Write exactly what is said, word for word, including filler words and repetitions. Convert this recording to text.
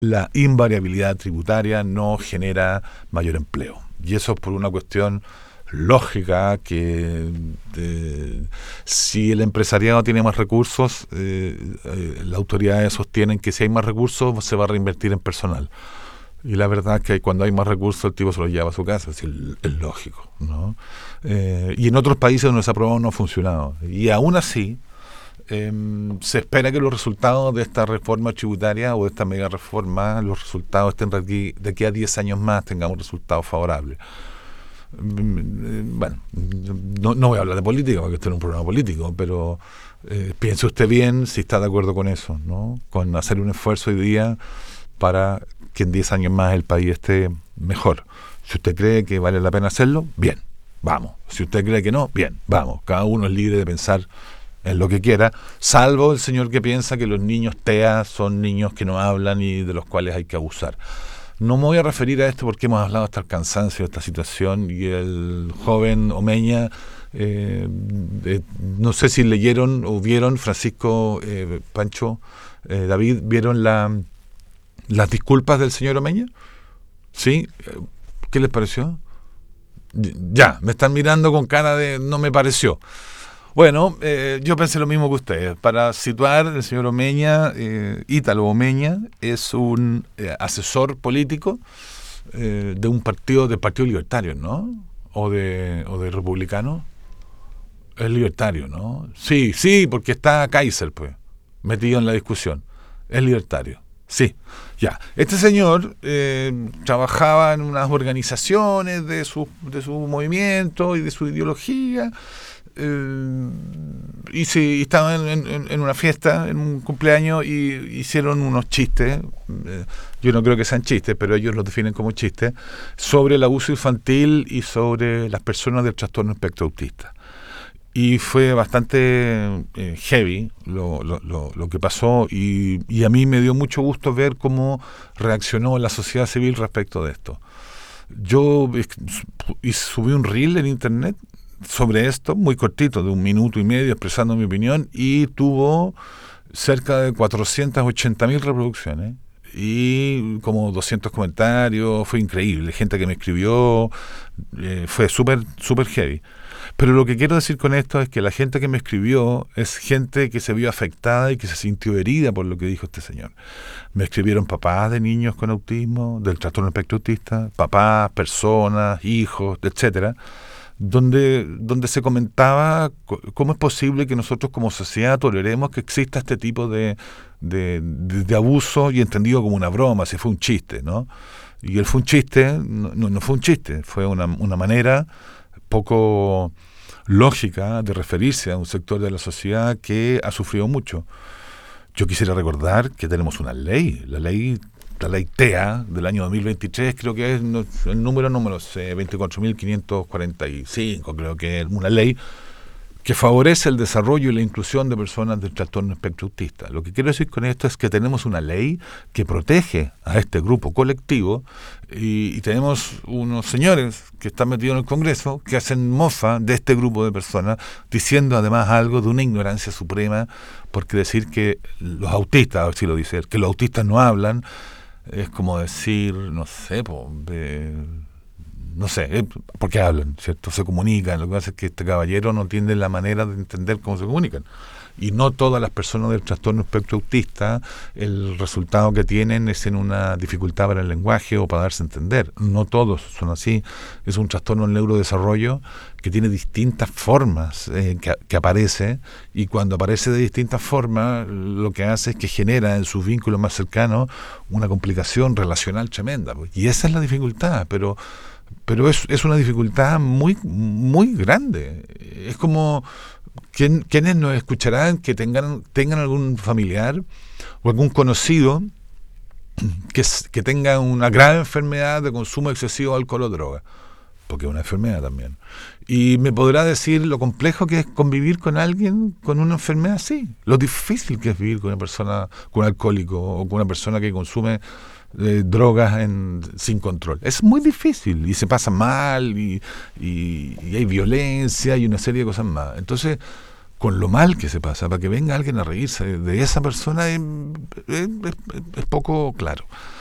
la invariabilidad tributaria no genera mayor empleo. Y eso es por una cuestión lógica que eh, si el empresariado tiene más recursos, eh, eh, las autoridades sostienen que si hay más recursos se va a reinvertir en personal. Y la verdad es que cuando hay más recursos el tipo se los lleva a su casa, es, decir, es lógico, ¿no? Eh, y en otros países donde se ha probado no ha funcionado. Y aún así, eh, se espera que los resultados de esta reforma tributaria o de esta mega reforma, los resultados estén de aquí, de aquí a diez años más tengamos resultados favorables. Bueno, no, no voy a hablar de política porque esto no es un programa político, pero eh, piense usted bien si está de acuerdo con eso, ¿no? Con hacer un esfuerzo hoy día para que en diez años más el país esté mejor. Si usted cree que vale la pena hacerlo, bien, vamos. Si usted cree que no, bien, vamos. Cada uno es libre de pensar en lo que quiera, salvo el señor que piensa que los niños T E A son niños que no hablan y de los cuales hay que abusar. No me voy a referir a esto porque hemos hablado hasta el cansancio de esta situación y el joven Omeña, eh, eh, no sé si leyeron o vieron, Francisco, eh, Pancho, eh, David, ¿vieron la, las disculpas del señor Omeña? ¿Sí? ¿Qué les pareció? Ya, me están mirando con cara de no me pareció. Bueno, eh, yo pensé lo mismo que ustedes. Para situar, el señor Omeña, eh, Ítalo Omeña, es un eh, asesor político eh, de un partido, del Partido Libertario, ¿no? O de, o de Republicano. Es libertario, ¿no? Sí, sí, porque está Kaiser, pues, metido en la discusión. Es libertario, sí. Ya, este señor eh, trabajaba en unas organizaciones de su, de su movimiento y de su ideología. Eh, y sí, estaban en, en, en una fiesta, en un cumpleaños, y hicieron unos chistes, eh, yo no creo que sean chistes, pero ellos los definen como chistes, sobre el abuso infantil y sobre las personas del trastorno espectro autista. Y fue bastante eh, heavy lo, lo, lo, lo que pasó, y, y a mí me dio mucho gusto ver cómo reaccionó la sociedad civil respecto de esto. Yo eh, subí un reel en internet sobre esto, muy cortito, de un minuto y medio, expresando mi opinión, y tuvo cerca de cuatrocientas ochenta mil reproducciones y como doscientos comentarios. Fue increíble, gente que me escribió, eh, fue súper súper heavy. Pero lo que quiero decir con esto es que la gente que me escribió es gente que se vio afectada y que se sintió herida por lo que dijo este señor. Me escribieron papás de niños con autismo, del trastorno espectro autista, papás, personas, hijos, etcétera, donde donde se comentaba cómo es posible que nosotros como sociedad toleremos que exista este tipo de, de, de, de abuso, y entendido como una broma, si fue un chiste, ¿no? Y él fue un chiste, no, no fue un chiste, fue una, una manera poco lógica de referirse a un sector de la sociedad que ha sufrido mucho. Yo quisiera recordar que tenemos una ley, la ley la ley T E A del año dos mil veintitrés, creo que es el número, no me lo sé, veinticuatro mil quinientos cuarenta y cinco, creo que es una ley que favorece el desarrollo y la inclusión de personas del trastorno espectro autista. Lo que quiero decir con esto es que tenemos una ley que protege a este grupo colectivo, y, y tenemos unos señores que están metidos en el Congreso que hacen mofa de este grupo de personas, diciendo además algo de una ignorancia suprema, porque decir que los autistas, a ver si lo dice, que los autistas no hablan, es como decir, no sé, po, de, no sé, eh, porque hablan, ¿cierto? Se comunican. Lo que pasa es que este caballero no tiene la manera de entender cómo se comunican. Y no todas las personas del trastorno espectro autista, el resultado que tienen es en una dificultad para el lenguaje o para darse a entender. No todos son así. Es un trastorno del neurodesarrollo que tiene distintas formas eh, que, que aparece, y cuando aparece de distintas formas, lo que hace es que genera en sus vínculos más cercanos una complicación relacional tremenda. Y esa es la dificultad, pero pero es, es una dificultad muy, muy grande. Es como quien, quienes nos escucharán que tengan, tengan algún familiar o algún conocido que, que tenga una grave enfermedad de consumo excesivo de alcohol o droga, porque es una enfermedad también. Y me podrá decir lo complejo que es convivir con alguien con una enfermedad así, lo difícil que es vivir con una persona, con un alcohólico o con una persona que consume Eh, drogas en, sin control. Es muy difícil y se pasa mal y, y, y hay violencia y una serie de cosas más. Entonces, con lo mal que se pasa, para que venga alguien a reírse de esa persona, es, es, es, es poco claro.